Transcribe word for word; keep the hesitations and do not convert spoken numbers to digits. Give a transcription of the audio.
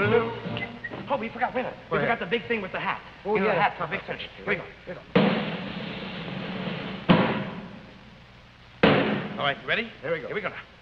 blue. Oh, we forgot, wait a minute. We forgot the big thing with the hat. Oh, you know, yeah. the hat for big cinch. Here we go. Here we go. All right, you ready? Here we go. Here we go now.